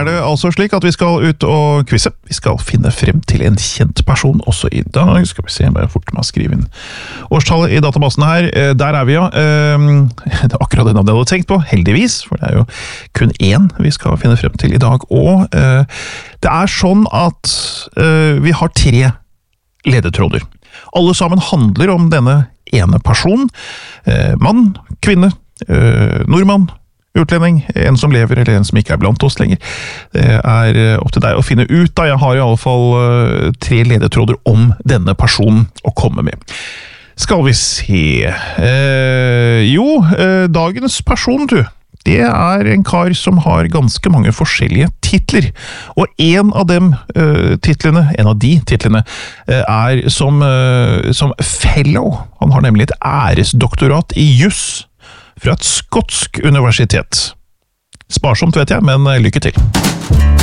det altså slik at vi skal ut og quizze. Vi skal finne frem til en kjent person også i dag. Skal vi se, bare fort med å skrive inn årstallet i databasen her. Der vi, ja. Det er akkurat det navnet jeg hadde tenkt på, heldigvis, for det er jo kun én vi skal finne frem til i dag. Og det er sånn at vi har 3 ledetråder. Alle sammen handler om denne ene personen. Mann, kvinne, nordmann, utlending, en som lever eller en som ikke er blant oss lenger. Det er opp til deg å finne ut da. Jeg har i alle fall 3 ledetråder om denne personen å komme med. Skal vi se... dagens person, du. Det er en kar som har ganske mange forskjellige titler. Og en av de titlene, er som fellow. Han har nemlig et æresdoktorat i juss fra et skotsk universitet. Sparsomt vet jeg, men lykke til.